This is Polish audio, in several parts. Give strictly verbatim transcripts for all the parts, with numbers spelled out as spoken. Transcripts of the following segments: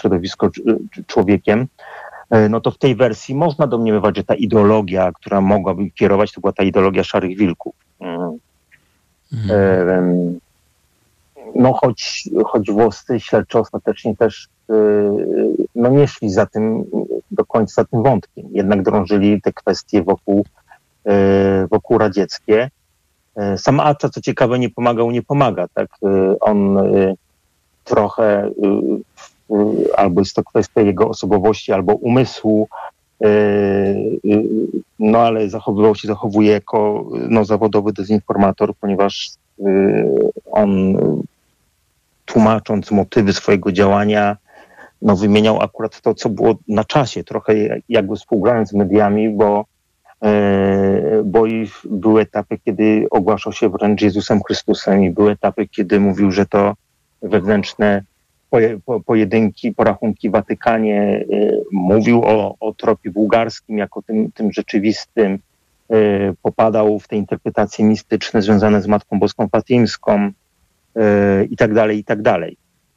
środowisko człowiekiem, no to w tej wersji można domniemywać, że ta ideologia, która mogłaby kierować, to była ta ideologia szarych wilków. Mhm. No choć, choć włoscy śledczy ostatecznie też no nie szli za tym do końca za tym wątkiem. Jednak drążyli te kwestie wokół, wokół radzieckie. Sam Acza, co ciekawe, nie pomagał, nie pomaga. Tak? On trochę, albo jest to kwestia jego osobowości, albo umysłu, no ale zachowywał się, zachowuje jako no, zawodowy dezinformator, ponieważ on, tłumacząc motywy swojego działania, no wymieniał akurat to, co było na czasie, trochę jakby współgrając z mediami, bo, bo i były etapy, kiedy ogłaszał się wręcz Jezusem Chrystusem i były etapy, kiedy mówił, że to wewnętrzne pojedynki, porachunki w Watykanie, mówił o, o tropie bułgarskim jako tym, tym rzeczywistym, popadał w te interpretacje mistyczne związane z Matką Boską Fatimską i tak dalej, i tak dalej.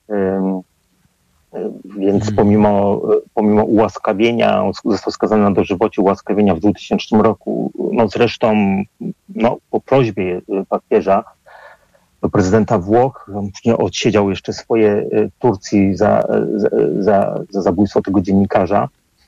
Więc pomimo, pomimo ułaskawienia, został skazany na dożywocie ułaskawienia w dwutysięcznym roku, no zresztą no, po prośbie papieża, do prezydenta Włoch, on później odsiedział jeszcze swoje w Turcji za, za, za zabójstwo tego dziennikarza,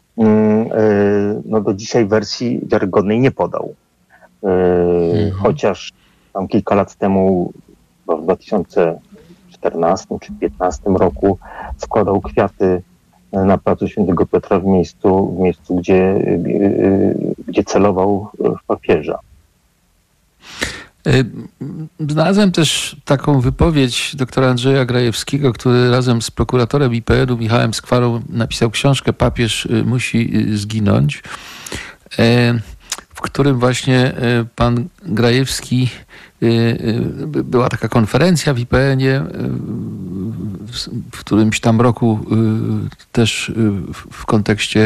no do dzisiaj wersji wiarygodnej nie podał. Mhm. Chociaż tam kilka lat temu, w dwa tysiące czternastym czy piętnastym roku składał kwiaty na placu Świętego Piotra w miejscu, w miejscu gdzie, gdzie celował w papieża. Znalazłem też taką wypowiedź doktora Andrzeja Grajewskiego, który razem z prokuratorem I P N u Michałem Skwarą napisał książkę Papież musi zginąć, w którym właśnie pan Grajewski, była taka konferencja w I P N ie w którymś tam roku też w kontekście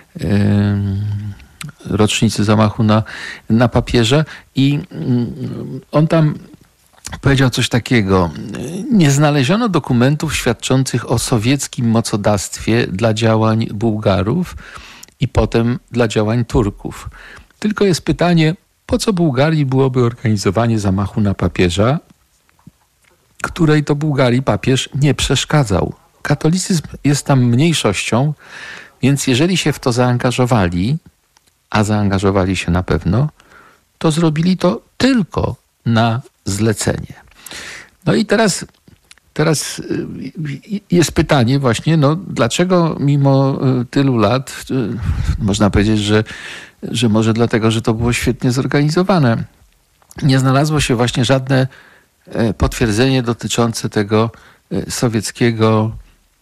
rocznicy zamachu na, na papieża i on tam powiedział coś takiego. Nie znaleziono dokumentów świadczących o sowieckim mocodawstwie dla działań Bułgarów i potem dla działań Turków. Tylko jest pytanie, po co Bułgarii byłoby organizowanie zamachu na papieża, której to Bułgarii papież nie przeszkadzał. Katolicyzm jest tam mniejszością, więc jeżeli się w to zaangażowali, a zaangażowali się na pewno, to zrobili to tylko na zlecenie. No i teraz, teraz jest pytanie właśnie, no dlaczego mimo tylu lat, można powiedzieć, że, że może dlatego, że to było świetnie zorganizowane, nie znalazło się właśnie żadne potwierdzenie dotyczące tego sowieckiego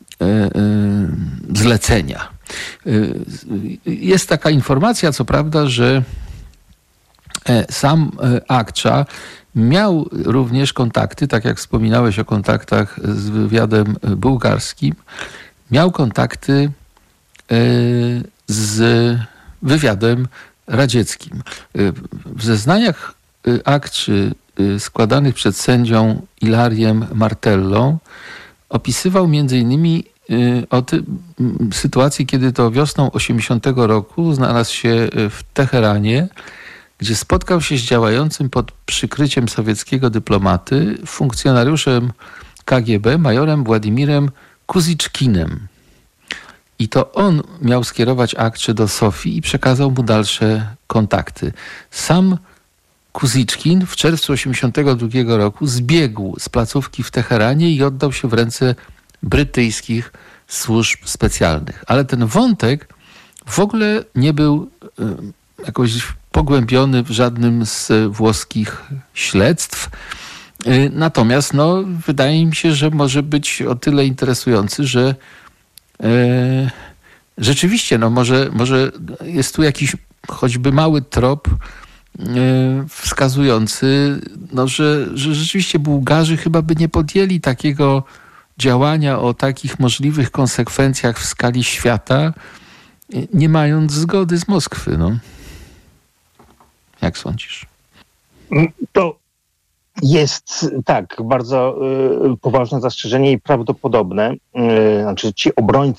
zlecenia. Jest taka informacja, co prawda, że sam Akcza miał również kontakty, tak jak wspominałeś o kontaktach z wywiadem bułgarskim, miał kontakty z wywiadem radzieckim. W zeznaniach Akczy składanych przed sędzią Ilariem Martellą opisywał między innymi o ty, sytuacji, kiedy to wiosną osiemdziesiątego roku znalazł się w Teheranie, gdzie spotkał się z działającym pod przykryciem sowieckiego dyplomaty funkcjonariuszem K G B, majorem Władimirem Kuziczkinem. I to on miał skierować Akczę do Sofii i przekazał mu dalsze kontakty. Sam Kuziczkin w czerwcu osiemdziesiątego drugiego roku zbiegł z placówki w Teheranie i oddał się w ręce brytyjskich służb specjalnych. Ale ten wątek w ogóle nie był jakoś pogłębiony w żadnym z włoskich śledztw. Natomiast no, wydaje mi się, że może być o tyle interesujący, że e, rzeczywiście no, może, może jest tu jakiś choćby mały trop e, wskazujący, no, że, że rzeczywiście Bułgarzy chyba by nie podjęli takiego działania o takich możliwych konsekwencjach w skali świata, nie mając zgody z Moskwy. No. Jak sądzisz? To jest tak, bardzo y, poważne zastrzeżenie i prawdopodobne. Y, znaczy ci obrońcy